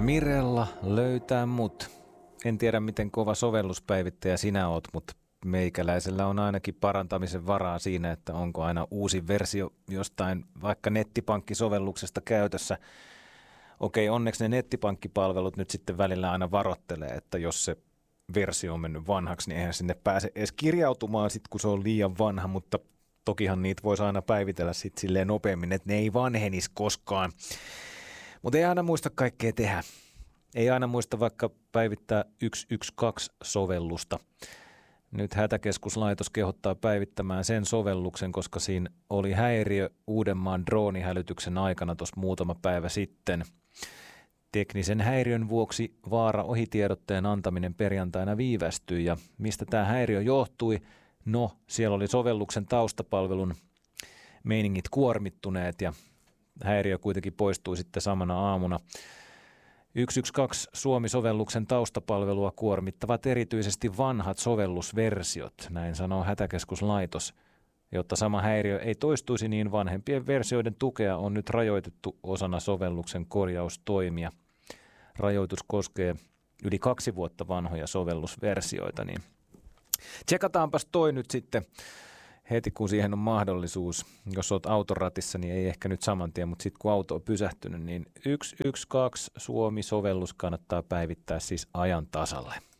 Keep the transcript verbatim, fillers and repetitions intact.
Mirella löytää mut. En tiedä miten kova sovelluspäivittäjä sinä oot, mutta meikäläisellä on ainakin parantamisen varaa siinä, että onko aina uusi versio jostain vaikka nettipankkisovelluksesta käytössä. Okei, onneksi ne nettipankkipalvelut nyt sitten välillä aina varoittelee, että jos se versio on mennyt vanhaksi, niin eihän sinne pääse edes kirjautumaan sit, kun se on liian vanha, mutta tokihan niitä voisi aina päivitellä sitten silleen nopeammin, että ne ei vanhenisi koskaan. Mutta ei aina muista kaikkea tehdä. Ei aina muista vaikka päivittää yksi yksi kaksi-sovellusta. Nyt Hätäkeskuslaitos kehottaa päivittämään sen sovelluksen, koska siinä oli häiriö Uudenmaan droonihälytyksen aikana tuossa muutama päivä sitten. Teknisen häiriön vuoksi vaara ohitiedotteen antaminen perjantaina viivästyi, ja mistä tämä häiriö johtui? No, siellä oli sovelluksen taustapalvelun meiningit kuormittuneet ja häiriö kuitenkin poistui sitten samana aamuna. yksi yksi kaksi Suomi-sovelluksen taustapalvelua kuormittavat erityisesti vanhat sovellusversiot, näin sanoo Hätäkeskuslaitos. Jotta sama häiriö ei toistuisi, niin vanhempien versioiden tukea on nyt rajoitettu osana sovelluksen korjaustoimia. Rajoitus koskee yli kaksi vuotta vanhoja sovellusversioita, niin tsekataanpas toi nyt sitten heti, kun siihen on mahdollisuus. Jos olet autoratissa, niin ei ehkä nyt saman tien, mutta sitten kun auto on pysähtynyt, niin yksi yksi kaksi Suomi-sovellus kannattaa päivittää siis ajan tasalle.